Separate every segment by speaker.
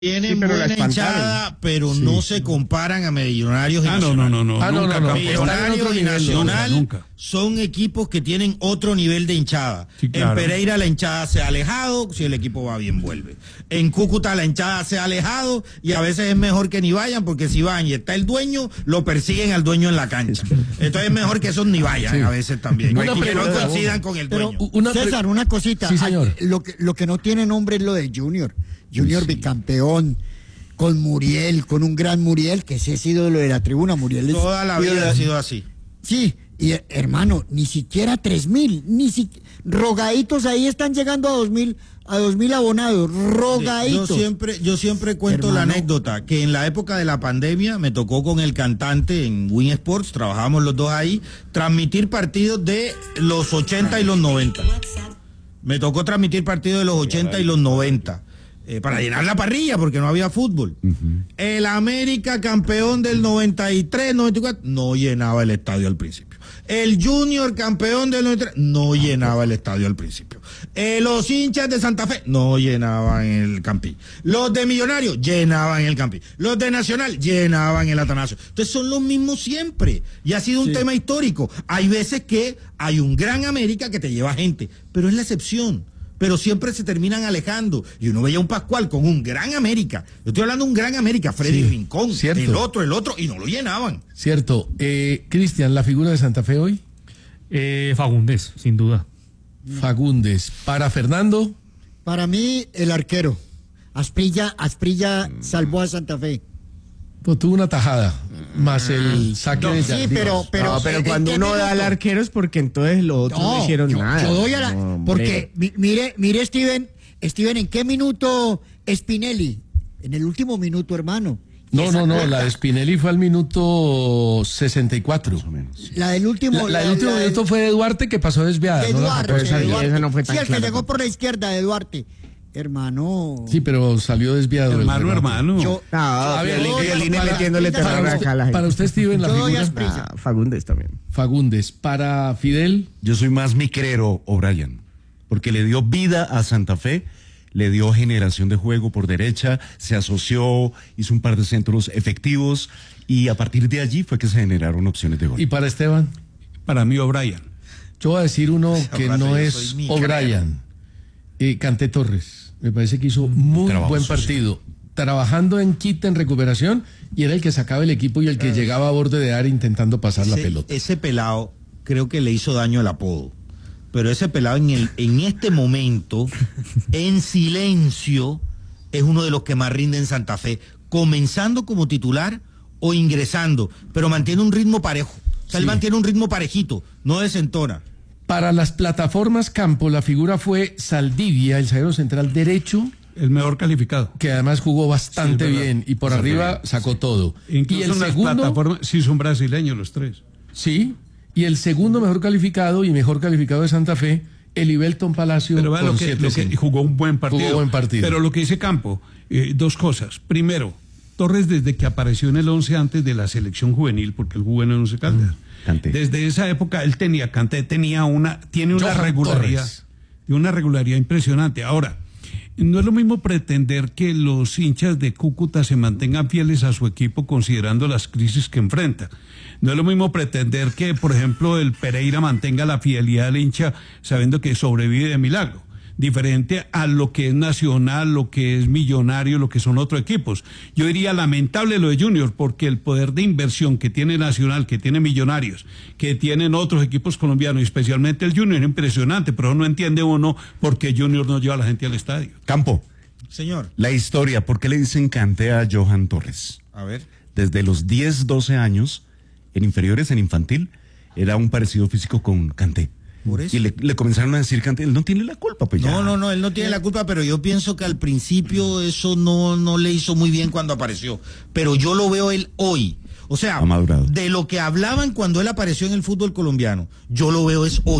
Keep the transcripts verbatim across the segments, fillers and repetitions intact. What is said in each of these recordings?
Speaker 1: Tienen
Speaker 2: sí, pero
Speaker 1: buena hinchada, pero
Speaker 3: sí,
Speaker 1: no
Speaker 3: sí.
Speaker 1: se comparan a Millonarios y
Speaker 4: Ah, no,
Speaker 1: Nacional.
Speaker 4: no, no, no.
Speaker 3: Ah, no,
Speaker 4: nunca,
Speaker 3: no, no.
Speaker 1: Millonarios y Nacional
Speaker 4: nunca, nunca.
Speaker 1: son equipos que tienen otro nivel de hinchada.
Speaker 4: Sí, claro.
Speaker 1: En Pereira la hinchada se ha alejado, si el equipo va bien vuelve. En Cúcuta la hinchada se ha alejado y a veces es mejor que ni vayan, porque si van y está el dueño, lo persiguen al dueño en la cancha. Entonces es mejor que esos ni vayan,
Speaker 3: Sí.
Speaker 1: a veces también.
Speaker 3: Una
Speaker 1: y que no
Speaker 3: pregunta,
Speaker 1: coincidan con el
Speaker 5: Pero,
Speaker 1: dueño.
Speaker 3: Una pre-
Speaker 5: César, una cosita.
Speaker 3: Sí, señor.
Speaker 5: Ay, lo, que, lo que no tiene nombre es lo de Junior. Junior bicampeón, con Muriel, con un gran Muriel, que ese ha sido lo de la tribuna. Muriel es
Speaker 1: Toda la vida
Speaker 5: ídolo.
Speaker 1: ha sido así.
Speaker 5: Sí, y eh, hermano, ni siquiera tres mil, ni si, rogaditos ahí están llegando a dos mil, a dos mil abonados, rogaditos.
Speaker 1: Yo siempre, yo siempre cuento
Speaker 5: Hermano.
Speaker 1: la anécdota que en la época de la pandemia me tocó con el cantante en Win Sports, trabajábamos los dos ahí, transmitir partidos de los ochenta y los noventa. Me tocó transmitir partidos de los ochenta y los noventa. Eh, para llenar la parrilla porque no había fútbol. Uh-huh. El América campeón del noventa y tres, noventa y cuatro no llenaba el estadio al principio. El Junior campeón del noventa y tres no llenaba el estadio al principio. Eh, los hinchas de Santa Fe no llenaban el Campín. Los de Millonarios llenaban el Campín. Los de Nacional llenaban el Atanasio. Entonces son los mismos siempre y ha sido un sí. tema histórico. Hay veces que hay un gran América que te lleva gente, pero es la excepción. Pero siempre se terminan alejando. Y uno veía un Pascual con un gran América. Yo estoy hablando de un gran América, Freddy sí, Rincón, cierto. el otro, el otro, y no lo llenaban.
Speaker 3: Cierto. Eh, Cristian, ¿la figura de Santa Fe hoy?
Speaker 6: Eh, Fagundes, sin duda.
Speaker 3: Fagundes. ¿Para Fernando?
Speaker 5: Para mí, el arquero. Asprilla, Asprilla salvó a Santa Fe.
Speaker 3: Pues tuvo una tajada, más el saque
Speaker 5: no,
Speaker 3: de
Speaker 5: sí, pero, pero,
Speaker 2: no, pero cuando uno da al arquero es porque entonces los otros no, no hicieron
Speaker 5: yo,
Speaker 2: nada.
Speaker 5: Yo doy a la, no, porque mi, mire, mire Steven, Steven, ¿en qué minuto Spinelli? En el último minuto, hermano.
Speaker 3: No, no, no, la de Spinelli fue al minuto sesenta y cuatro. Más o menos.
Speaker 5: La del último.
Speaker 3: La, la del último la minuto de, fue de Duarte, que pasó desviada.
Speaker 5: De
Speaker 3: ¿no?
Speaker 5: Duarte,
Speaker 3: La
Speaker 5: de Duarte.
Speaker 2: Esa no fue tan
Speaker 5: sí, el
Speaker 2: clara,
Speaker 5: que llegó por la izquierda de Duarte. Hermano.
Speaker 3: Sí, pero salió desviado.
Speaker 4: Hermano, hermano.
Speaker 5: Yo,
Speaker 2: no, a ver, Violín metiéndole terror acá a la gente.
Speaker 3: Para usted, Steven, la
Speaker 5: yo
Speaker 3: figura.
Speaker 2: Ah, Fagundes también.
Speaker 3: Fagundes. Para Fidel.
Speaker 7: Yo soy más Miquelero O'Brien, porque le dio vida a Santa Fe, le dio generación de juego por derecha, se asoció, hizo un par de centros efectivos, y a partir de allí fue que se generaron opciones de gol.
Speaker 3: ¿Y para Esteban?
Speaker 4: Para mí, O'Brien.
Speaker 3: Yo voy a decir uno que no es O'Brien. Eh, Canté Torres. Me parece que hizo muy Trabajo buen partido. Social. Trabajando en quita, en recuperación, y era el que sacaba el equipo y el que eh. llegaba a borde de área intentando pasar
Speaker 1: ese,
Speaker 3: la pelota.
Speaker 1: Ese pelado creo que le hizo daño el apodo. Pero ese pelado en, el, en este momento, en silencio, es uno de los que más rinde en Santa Fe. Comenzando como titular o ingresando, pero mantiene un ritmo parejo. O sea, sí. él mantiene un ritmo parejito, no desentona.
Speaker 3: Para las plataformas campo, la figura fue Saldivia, el zaguero central derecho.
Speaker 4: El mejor calificado.
Speaker 3: Que además jugó bastante sí, bien y por sí, arriba bien. sacó sí. todo.
Speaker 4: Incluso
Speaker 3: y el
Speaker 4: en
Speaker 3: segundo,
Speaker 4: las plataformas, sí son brasileños los tres.
Speaker 3: Sí, y el segundo mejor calificado y mejor calificado de Santa Fe, Elibelton Palacio.
Speaker 4: Pero va, lo que, lo que jugó un buen partido.
Speaker 3: Jugó buen partido.
Speaker 4: Pero lo que dice Campo, eh, dos cosas. Primero, Torres desde que apareció en el once antes de la selección juvenil, porque él jugó en el once Caldas. Mm. Canté. Desde esa época él tenía, Canté tenía una, tiene una
Speaker 3: Johan
Speaker 4: regularidad,
Speaker 3: Torres.
Speaker 4: una regularidad impresionante. Ahora, no es lo mismo pretender que los hinchas de Cúcuta se mantengan fieles a su equipo considerando las crisis que enfrenta. No es lo mismo pretender que, por ejemplo, el Pereira mantenga la fidelidad del hincha sabiendo que sobrevive de milagro. Diferente a lo que es Nacional, lo que es Millonario, lo que son otros equipos. Yo diría lamentable lo de Junior, porque el poder de inversión que tiene Nacional, que tiene Millonarios, que tienen otros equipos colombianos, especialmente el Junior, es impresionante, pero no entiende uno por qué Junior no lleva a la gente al estadio.
Speaker 7: Campo.
Speaker 1: Señor.
Speaker 7: La historia, ¿por qué le dicen Canté a Johan Torres?
Speaker 1: A ver.
Speaker 7: Desde los diez, doce años, en inferiores, en infantil, era un parecido físico con Canté. Y le, le comenzaron a decir que él no tiene la culpa, pues ya.
Speaker 1: No, no, no, él no tiene la culpa, pero yo pienso que al principio eso no, no le hizo muy bien cuando apareció. Pero yo lo veo él hoy. O sea, de lo que hablaban cuando él apareció en el fútbol colombiano, yo lo veo es hoy. O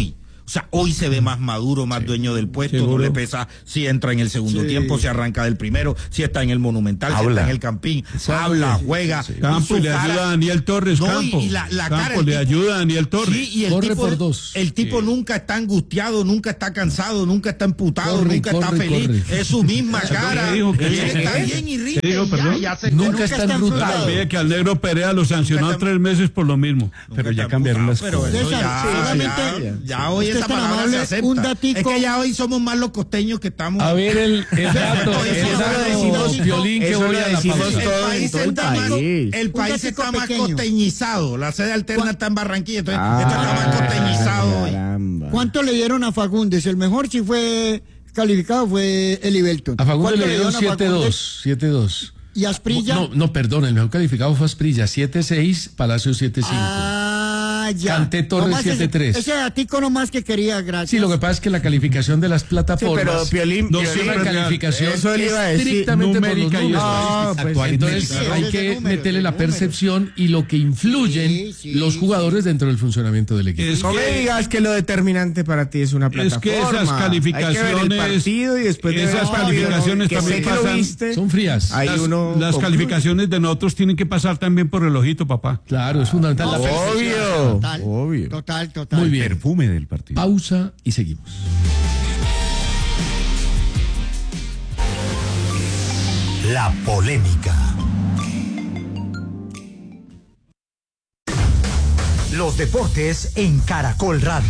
Speaker 1: sea, hoy se ve más maduro, más sí. dueño del puesto, ¿seguro? No le pesa si entra en el segundo sí. tiempo, si arranca del primero, si está en el Monumental, habla. si está en el Campín, sí. habla, juega.
Speaker 4: Sí. Campo le cara, ayuda a Daniel Torres, no, Campo. Y la, la Campo cara, le tipo, ayuda a Daniel Torres.
Speaker 1: Sí, y el
Speaker 3: corre
Speaker 1: tipo,
Speaker 3: por dos.
Speaker 1: El tipo sí. nunca está angustiado, nunca está cansado, nunca está emputado, corre, nunca corre, está feliz. Corre. Es su misma cara.
Speaker 4: Dijo que
Speaker 1: y él está bien y ríe.
Speaker 4: Dijo,
Speaker 1: ya, ya se
Speaker 3: nunca, nunca está enrutado.
Speaker 4: Olvide que al negro Perea lo sancionó a tres meses por lo mismo.
Speaker 7: Pero ya cambiaron las cosas.
Speaker 1: Ya hoy esa palabra se acepta.
Speaker 5: Un datico.
Speaker 1: Es que ya hoy somos más los costeños que estamos.
Speaker 3: A ver, el, el dato, el dato, Piolín, que voy a la pausa.
Speaker 1: El país está más, el país está más costeñizado. La sede alterna está en Barranquilla, entonces ah, esto está más costeñizado hoy.
Speaker 5: ¿Cuánto le dieron a Fagundes? El mejor si fue calificado fue Eli Belton.
Speaker 3: A Fagundes le dieron siete dos, siete dos.
Speaker 5: ¿Y Asprilla?
Speaker 3: No, no, perdón, el mejor calificado fue Asprilla, siete seis, Palacio siete cinco.
Speaker 5: Ah, ya.
Speaker 3: Canté Torres siete tres.
Speaker 5: Ese datico nomás que quería, gracias.
Speaker 3: Sí, lo que pasa es que la calificación de las plataformas.
Speaker 2: Sí, pero Piolín,
Speaker 3: no
Speaker 2: Piolín,
Speaker 3: es una calificación
Speaker 2: eso le iba a decir,
Speaker 3: estrictamente
Speaker 4: numérica
Speaker 3: por los números.
Speaker 4: No,
Speaker 3: pues, entonces sí, hay que número, meterle la percepción y lo que influyen sí, sí, los jugadores sí. dentro del funcionamiento del equipo.
Speaker 2: Es no que, me digas que lo determinante para ti es una plataforma.
Speaker 4: Es que esas calificaciones, hay que ver el partido y después de esas calificaciones
Speaker 2: que
Speaker 4: también pasan,
Speaker 2: viste,
Speaker 3: son frías.
Speaker 4: Las, uno las calificaciones de nosotros tienen que pasar también por el ojito, papá.
Speaker 3: Claro, es fundamental.
Speaker 5: No,
Speaker 3: la
Speaker 5: obvio, total, obvio. Total, total.
Speaker 3: Muy bien.
Speaker 7: El perfume del partido.
Speaker 3: Pausa y seguimos.
Speaker 8: La polémica. Los deportes en Caracol Radio.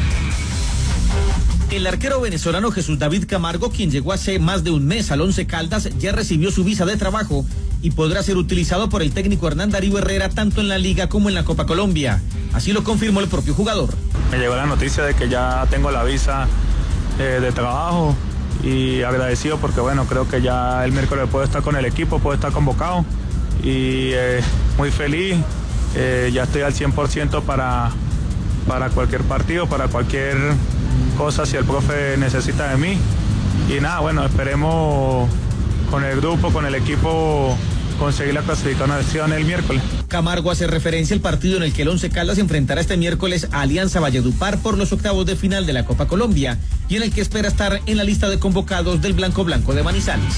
Speaker 9: El arquero venezolano Jesús David Camargo, quien llegó hace más de un mes al Once Caldas, ya recibió su visa de trabajo y podrá ser utilizado por el técnico Hernán Darío Herrera tanto en la Liga como en la Copa Colombia. Así lo confirmó el propio jugador.
Speaker 10: Me llegó la noticia de que ya tengo la visa eh, de trabajo y agradecido porque bueno, creo que ya el miércoles puedo estar con el equipo, puedo estar convocado y eh, muy feliz, eh, ya estoy al cien por ciento para, para cualquier partido, para cualquier cosa si el profe necesita de mí y nada, bueno, esperemos con el grupo, con el equipo conseguir la clasificación el miércoles.
Speaker 9: Camargo hace referencia al partido en el que el Once Caldas enfrentará este miércoles a Alianza Valledupar por los octavos de final de la Copa Colombia y en el que espera estar en la lista de convocados del Blanco Blanco de Manizales.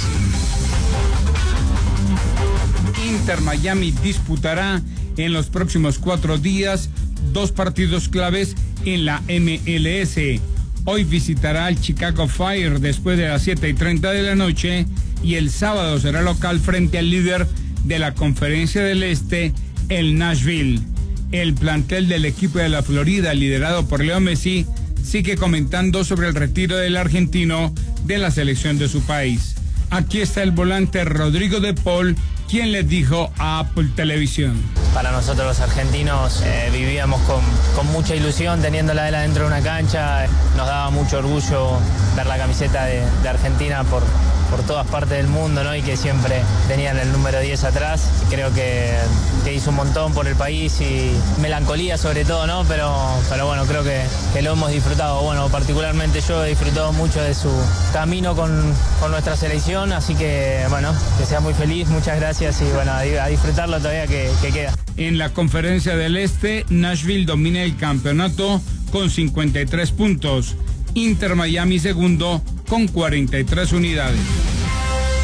Speaker 11: Inter Miami disputará en los próximos cuatro días dos partidos claves en la M L S. Hoy visitará al Chicago Fire después de las siete y treinta de la noche y el sábado será local frente al líder de la Conferencia del Este, el Nashville. El plantel del equipo de la Florida, liderado por Leo Messi, sigue comentando sobre el retiro del argentino de la selección de su país. Aquí está el volante Rodrigo de Paul, quien les dijo a Apple Televisión.
Speaker 12: Para nosotros los argentinos eh, vivíamos con, con mucha ilusión teniéndola él adentro de una cancha. Nos daba mucho orgullo ver la camiseta de, de Argentina por, por todas partes del mundo, ¿no? Y que siempre tenían el número diez atrás. Creo que, que hizo un montón por el país y melancolía sobre todo, ¿no? Pero, pero bueno, creo que, que lo hemos disfrutado. Bueno, particularmente yo he disfrutado mucho de su camino con, con nuestra selección, así que bueno, que sea muy feliz, muchas gracias. Y bueno, a disfrutarlo todavía que, que queda.
Speaker 11: En la Conferencia del Este, Nashville domina el campeonato con cincuenta y tres puntos. Inter Miami segundo con cuarenta y tres unidades.